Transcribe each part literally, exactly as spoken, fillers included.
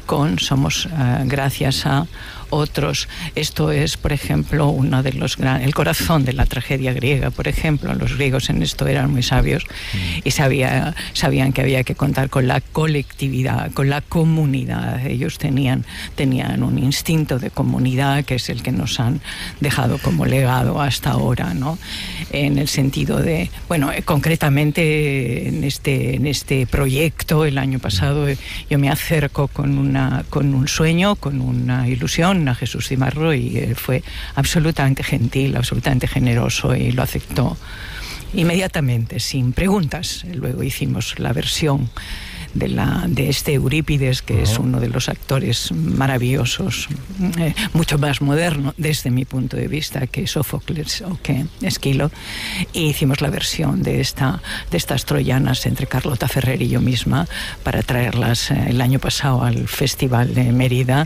con, somos uh, gracias a otros. Esto es, por ejemplo, uno de los gran, el corazón de la tragedia griega, por ejemplo. Los griegos en esto eran muy sabios y sabía, sabían que había que contar con la colectividad, con la comunidad. Ellos tenían, tenían un instinto de comunidad que es el que nos han dejado como legado hasta ahora, ¿no? En el sentido de, bueno, eh, concretamente en este, en este proyecto, el año pasado, eh, yo me acerco con, una, con un sueño, con una ilusión a Jesús Cimarro, y él fue absolutamente gentil, absolutamente generoso, y lo aceptó inmediatamente, sin preguntas. Luego hicimos la versión de, la, de este Eurípides, que uh-huh. es uno de los actores maravillosos, eh, mucho más moderno desde mi punto de vista que Sófocles o que Esquilo, y hicimos la versión de, esta, de estas troyanas entre Carlota Ferrer y yo misma para traerlas eh, el año pasado al Festival de Mérida,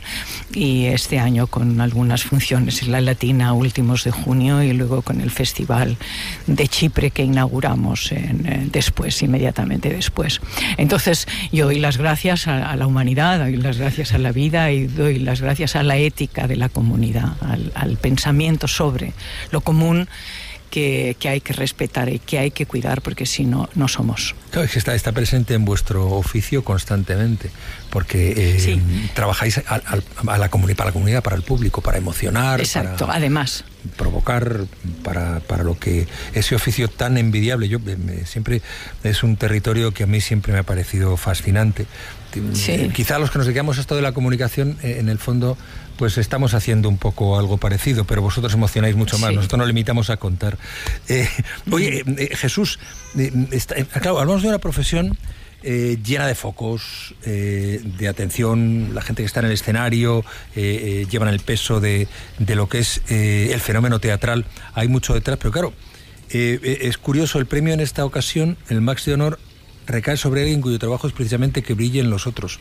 y este año con algunas funciones en la Latina a últimos de junio, y luego con el Festival de Chipre que inauguramos en, eh, después, inmediatamente después. Entonces, yo doy las gracias a, a la humanidad, doy las gracias a la vida y doy las gracias a la ética de la comunidad, al, al pensamiento sobre lo común que, que hay que respetar y que hay que cuidar, porque si no, no somos. Claro, es que está, está presente en vuestro oficio constantemente, porque eh, sí. trabajáis a, a, a la comuni- para la comunidad, para el público, para emocionar. Exacto, para además. provocar para, para lo que ese oficio tan envidiable. Yo me, siempre es un territorio que a mí siempre me ha parecido fascinante. Sí. Quizá los que nos dedicamos a esto de la comunicación, eh, en el fondo, pues estamos haciendo un poco algo parecido, pero vosotros emocionáis mucho más. Sí. Nosotros nos limitamos a contar. Eh, oye, eh, Jesús, eh, está, eh, claro, hablamos de una profesión Eh, llena de focos, eh, de atención. La gente que está en el escenario eh, eh, llevan el peso de, de lo que es eh, el fenómeno teatral. Hay mucho detrás, pero claro, eh, eh, es curioso, el premio en esta ocasión, el Max de Honor, recae sobre alguien cuyo trabajo es precisamente que brillen los otros.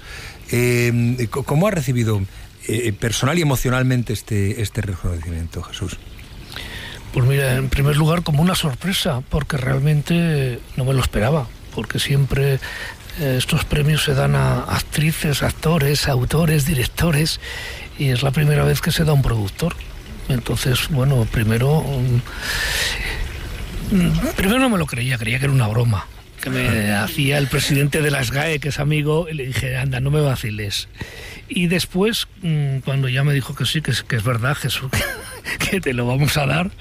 Eh, ¿Cómo ha recibido eh, personal y emocionalmente este, este reconocimiento, Jesús? Pues mira, en primer lugar como una sorpresa, porque realmente no me lo esperaba, porque siempre eh, estos premios se dan a actrices, actores, autores, directores, y es la primera vez que se da a un productor. Entonces, bueno, primero um, primero no me lo creía, creía que era una broma que me hacía el presidente de la S G A E, que es amigo, y le dije, anda, no me vaciles. Y después, cuando ya me dijo que sí, que es, que es verdad, Jesús, que, que te lo vamos a dar,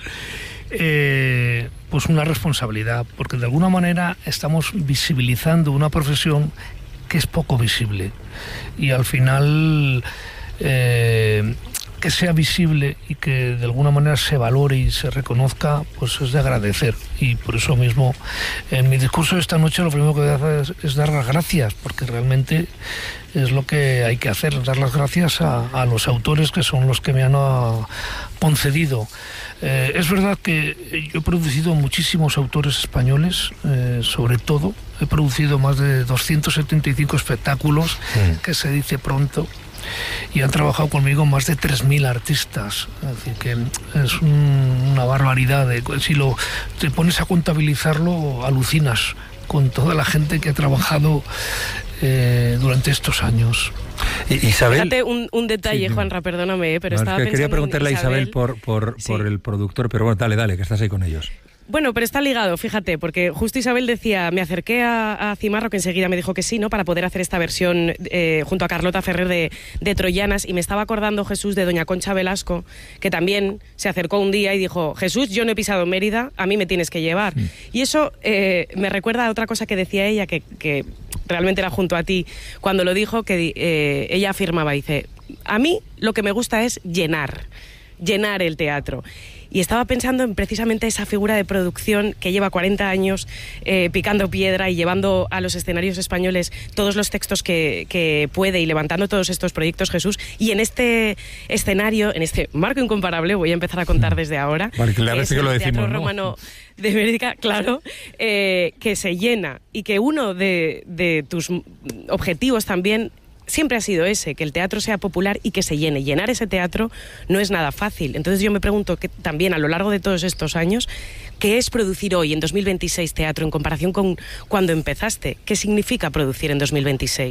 eh, pues una responsabilidad, porque de alguna manera estamos visibilizando una profesión que es poco visible, y al final eh, que sea visible y que de alguna manera se valore y se reconozca, pues es de agradecer. Y por eso mismo, en mi discurso de esta noche, lo primero que voy a hacer es, es dar las gracias, porque realmente es lo que hay que hacer, dar las gracias a, a los autores, que son los que me han uh, concedido. Eh, es verdad que yo he producido muchísimos autores españoles, eh, sobre todo he producido más de doscientos setenta y cinco espectáculos, sí. que se dice pronto, y han trabajado conmigo más de tres mil artistas. Es decir, que es un, una barbaridad. De, si lo, te pones a contabilizarlo, alucinas con toda la gente que ha trabajado eh, durante estos años. Isabel, fíjate un, un detalle, sí, Juanra, perdóname, pero no, estaba es que pensando quería preguntarle a Isabel, Isabel por, por, sí. por el productor, pero bueno, dale, dale, que estás ahí con ellos. Bueno, pero está ligado, fíjate, porque justo Isabel decía, me acerqué a, a Cimarro, que enseguida me dijo que sí, ¿no?, para poder hacer esta versión eh, junto a Carlota Ferrer de, de Troyanas, y me estaba acordando, Jesús, de doña Concha Velasco, que también se acercó un día y dijo, Jesús, yo no he pisado Mérida, a mí me tienes que llevar. Mm. Y eso eh, me recuerda a otra cosa que decía ella, que, que realmente era junto a ti, cuando lo dijo, que eh, ella afirmaba, dice, a mí lo que me gusta es llenar, llenar el teatro. Y estaba pensando en precisamente esa figura de producción que lleva cuarenta años eh, picando piedra y llevando a los escenarios españoles todos los textos que, que puede y levantando todos estos proyectos, Jesús. Y en este escenario, en este marco incomparable, voy a empezar a contar desde ahora, vale, que, que es que el lo Teatro decimos, ¿no? Romano de Mérida, claro, eh, que se llena, y que uno de, de tus objetivos también siempre ha sido ese, que el teatro sea popular y que se llene. Llenar ese teatro no es nada fácil. Entonces yo me pregunto que también a lo largo de todos estos años, ¿qué es producir hoy en dos mil veintiséis teatro en comparación con cuando empezaste? ¿Qué significa producir en dos mil veintiséis?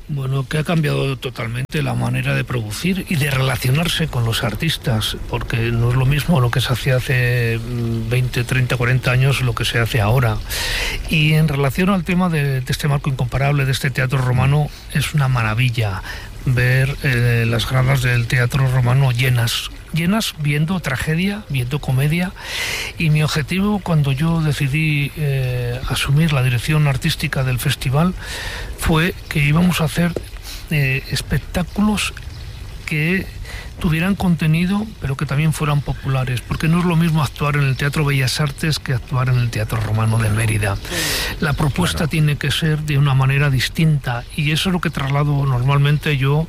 Bueno, que ha cambiado totalmente la manera de producir y de relacionarse con los artistas, porque no es lo mismo lo que se hacía hace veinte, treinta, cuarenta años, lo que se hace ahora. Y en relación al tema de, de este marco incomparable, de este teatro romano, es una maravilla ver eh, las gradas del teatro romano llenas, llenas viendo tragedia, viendo comedia. Y mi objetivo, cuando yo decidí eh, asumir la dirección artística del festival, fue que íbamos a hacer eh, espectáculos que tuvieran contenido, pero que también fueran populares, porque no es lo mismo actuar en el Teatro Bellas Artes que actuar en el Teatro Romano de Mérida. La propuesta claro. tiene que ser de una manera distinta, y eso es lo que traslado normalmente yo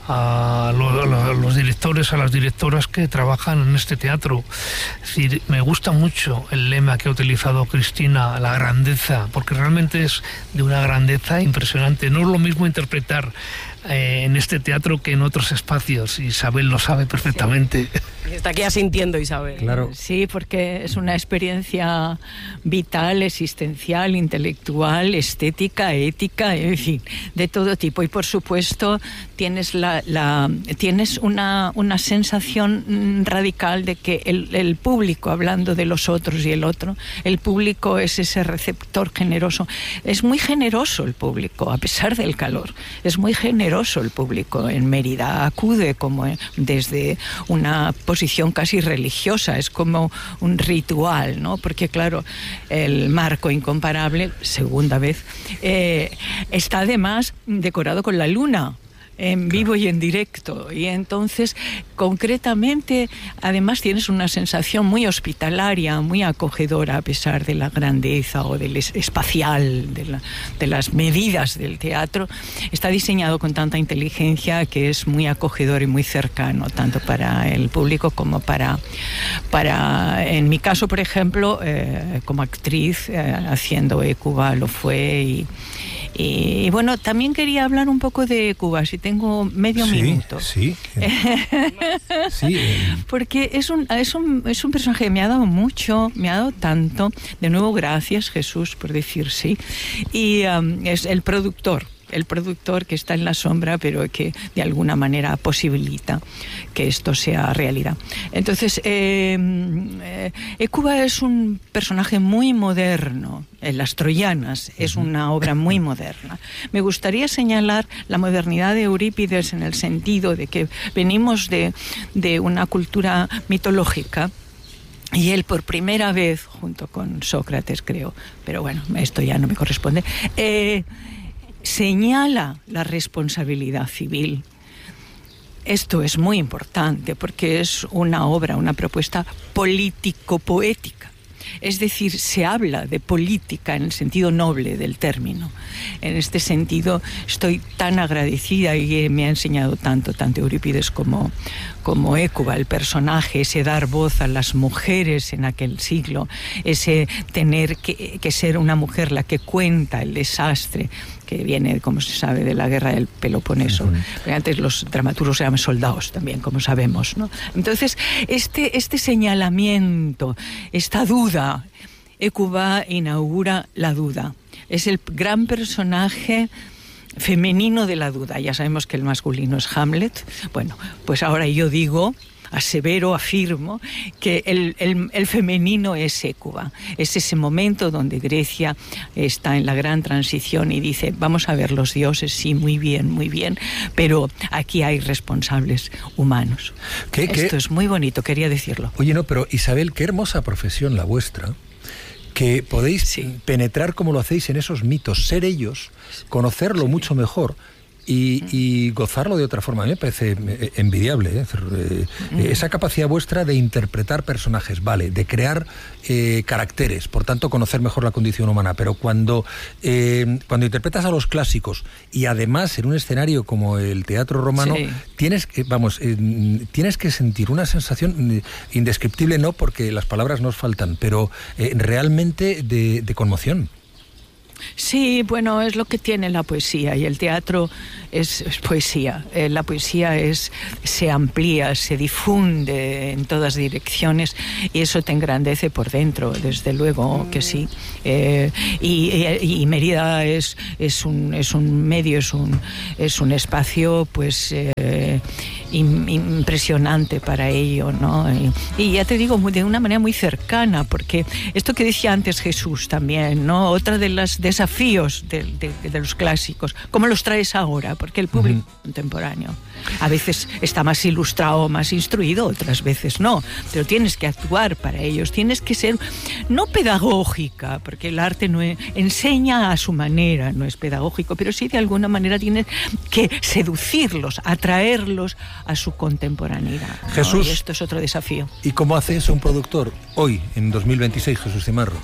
a, lo, a los directores, a las directoras que trabajan en este teatro. Es decir, me gusta mucho el lema que ha utilizado Cristina, la grandeza, porque realmente es de una grandeza impresionante. No es lo mismo interpretar Eh, en este teatro que en otros espacios. Isabel lo sabe perfectamente. Sí. Está aquí asintiendo, Isabel. Claro. Sí, porque es una experiencia vital, existencial, intelectual, estética, ética, en fin, de todo tipo. Y por supuesto tienes la, la tienes una, una sensación radical de que el, el público, hablando de los otros y el otro, el público es ese receptor generoso. Es muy generoso el público, a pesar del calor. Es muy generoso el público en Mérida, acude como desde una posición casi religiosa, es como un ritual, ¿no? Porque claro, el marco incomparable, segunda vez, eh, está además decorado con la luna, en vivo y en directo, y entonces concretamente además tienes una sensación muy hospitalaria, muy acogedora, a pesar de la grandeza o del espacial, de, la, de las medidas del teatro. Está diseñado con tanta inteligencia que es muy acogedor y muy cercano, tanto para el público como para, para en mi caso, por ejemplo, eh, como actriz, eh, haciendo Hécuba lo fue. y Y, y bueno, también quería hablar un poco de Cuba, si tengo medio sí, minuto. Sí, sí. eh. Porque es un, es, un, es un personaje que me ha dado mucho, me ha dado tanto. De nuevo, gracias, Jesús, por decir sí. Y um, es el productor. el productor que está en la sombra, pero que de alguna manera posibilita que esto sea realidad. Entonces, eh, eh, Hécuba es un personaje muy moderno. En Las Troyanas es una obra muy moderna. Me gustaría señalar la modernidad de Eurípides en el sentido de que venimos de, de una cultura mitológica. Y él por primera vez, junto con Sócrates creo, pero bueno, esto ya no me corresponde, eh, señala la responsabilidad civil. Esto es muy importante porque es una obra, una propuesta político-poética. Es decir, se habla de política en el sentido noble del término. En este sentido estoy tan agradecida y me ha enseñado tanto, tanto Eurípides como, como Hécuba, el personaje, ese dar voz a las mujeres en aquel siglo, ese tener que, que ser una mujer la que cuenta el desastre que viene, como se sabe, de la guerra del Peloponeso. Uh-huh. Antes los dramaturgos eran soldados también, como sabemos, ¿no? Entonces, este, este señalamiento, esta duda, Hécuba inaugura la duda. Es el gran personaje femenino de la duda. Ya sabemos que el masculino es Hamlet. Bueno, pues ahora yo digo, asevero, afirmo, que el, el, el femenino es Hécuba. Es ese momento donde Grecia está en la gran transición y dice, vamos a ver los dioses, sí, muy bien, muy bien, pero aquí hay responsables humanos. ¿Qué, Esto qué? Es muy bonito, quería decirlo. Oye, no, pero Isabel, qué hermosa profesión la vuestra, que podéis sí. penetrar como lo hacéis en esos mitos, ser ellos, conocerlo sí. mucho mejor. Y, y gozarlo de otra forma. A mí me parece envidiable, ¿eh? Eh, mm. esa capacidad vuestra de interpretar personajes, vale, de crear eh, caracteres, por tanto conocer mejor la condición humana, pero cuando, eh, cuando interpretas a los clásicos y además en un escenario como el teatro romano, sí. tienes que, vamos, eh, tienes que sentir una sensación indescriptible, no porque las palabras nos faltan, pero eh, realmente de, de conmoción. Sí, bueno, es lo que tiene la poesía, y el teatro es, es poesía. Eh, la poesía es, se amplía, se difunde en todas direcciones, y eso te engrandece por dentro, desde luego que sí. Eh, y, y, y Mérida es, es, un, es un medio, es un, es un espacio pues eh, impresionante para ello, ¿no? Y, y ya te digo, de una manera muy cercana, porque esto que decía antes Jesús también, ¿no? Otra de los desafíos de, de, de los clásicos, ¿cómo los traes ahora? Porque el público uh-huh. contemporáneo a veces está más ilustrado, más instruido, otras veces no, pero tienes que actuar para ellos, tienes que ser, no pedagógica, porque el arte no es, enseña a su manera, no es pedagógico, pero sí de alguna manera tienes que seducirlos, atraerlos a su contemporaneidad, ¿no? Jesús, y esto es otro desafío. ¿Y cómo hace eso un productor hoy, en dos mil veintiséis, Jesús Cimarro?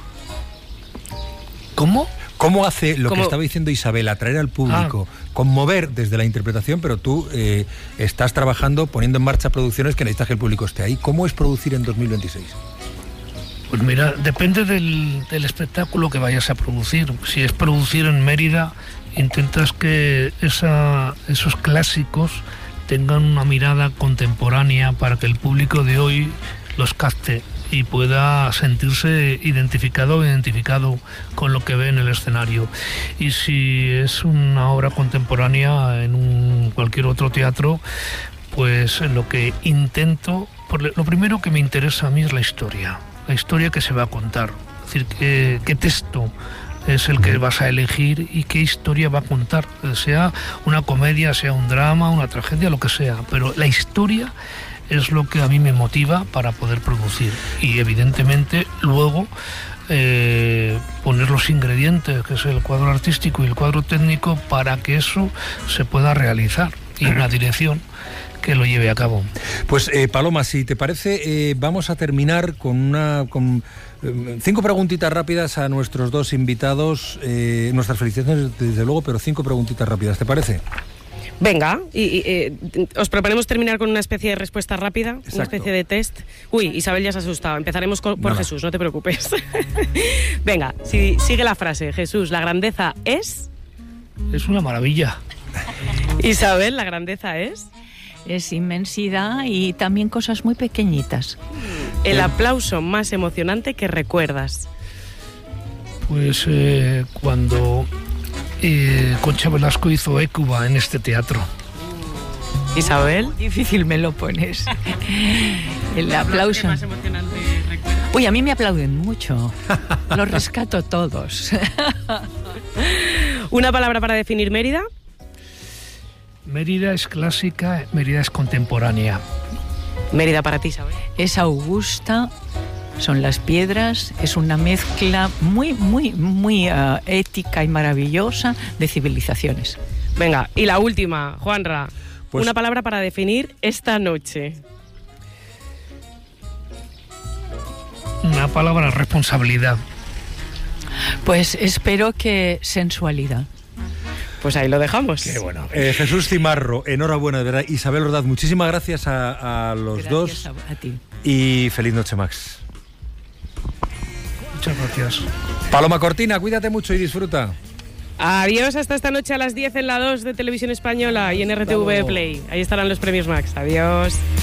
¿Cómo? ¿Cómo hace lo ¿Cómo? que estaba diciendo Isabel, atraer al público, ah. conmover desde la interpretación, pero tú eh, estás trabajando, poniendo en marcha producciones que necesitas que el público esté ahí? ¿Cómo es producir en dos mil veintiséis? Pues mira, depende del, del espectáculo que vayas a producir. Si es producir en Mérida, intentas que esa, esos clásicos tengan una mirada contemporánea para que el público de hoy los capte y pueda sentirse identificado o identificado con lo que ve en el escenario. Y si es una obra contemporánea en un, cualquier otro teatro, pues lo que intento, lo primero que me interesa a mí es la historia, la historia que se va a contar, es decir, qué, qué texto es el que vas a elegir y qué historia va a contar, sea una comedia, sea un drama, una tragedia, lo que sea, pero la historia es lo que a mí me motiva para poder producir, y evidentemente luego eh, poner los ingredientes, que es el cuadro artístico y el cuadro técnico, para que eso se pueda realizar, y una dirección que lo lleve a cabo. Pues eh, Paloma, si te parece, eh, vamos a terminar con una con eh, cinco preguntitas rápidas a nuestros dos invitados, eh, nuestras felicitaciones desde luego, pero cinco preguntitas rápidas, ¿te parece? Venga, y, y eh, os proponemos terminar con una especie de respuesta rápida, Exacto. una especie de test. Uy, Isabel ya se ha asustado. Empezaremos con, por Nada. Jesús, no te preocupes. Venga, si, sigue la frase. Jesús, ¿la grandeza es? Es una maravilla. Isabel, ¿la grandeza es? Es inmensidad y también cosas muy pequeñitas. El eh. aplauso más emocionante que recuerdas. Pues eh, cuando eh, Concha Velasco hizo Hécuba en este teatro. Isabel, difícil me lo pones. El aplauso más emocionante recuerdas. Uy, a mí me aplauden mucho. Los rescato todos. Una palabra para definir Mérida. Mérida es clásica, Mérida es contemporánea. Mérida para ti, Isabel. Es augusta, son las piedras, es una mezcla muy, muy, muy uh, ética y maravillosa de civilizaciones. Venga, y la última, Juanra. Pues, una palabra para definir esta noche. Una palabra, responsabilidad. Pues espero que sensualidad. Pues ahí lo dejamos. Qué bueno. Eh, Jesús Cimarro, enhorabuena, de verdad. Isabel Ordaz, muchísimas gracias a, a los gracias dos. A, a ti. Y feliz noche, Max. Muchas gracias. Paloma Cortina, cuídate mucho y disfruta. Adiós, hasta esta noche a las diez en la dos de Televisión Española y en R T V Play. Ahí estarán los premios Max. Adiós.